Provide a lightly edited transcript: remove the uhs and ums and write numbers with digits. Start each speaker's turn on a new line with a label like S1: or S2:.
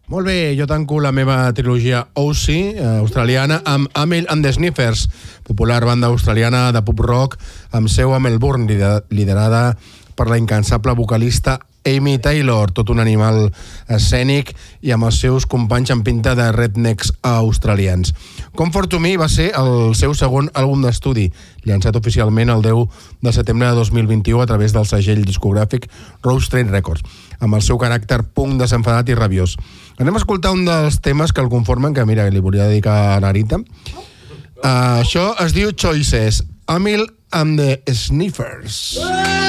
S1: Molt bé, jo tanco la meva trilogia OC, australiana, amb Amyl and the Sniffers, popular banda australiana de pop-rock amb seu a Melbourne, liderada per la incansable vocalista Amy Taylor, tot un animal escènic i amb els seus companys en pinta de rednecks australians. Comfort to Me va ser el seu segon àlbum d'estudi, llançat oficialment el 10 de setembre de 2021 a través del segell discogràfic Rose Train Records, amb el seu caràcter punk desenfadat i rabiós. Anem a escoltar un dels temes que el conformen, que mira, li volia dedicar a Narita. Això es diu Choices, Amyl and the Sniffers.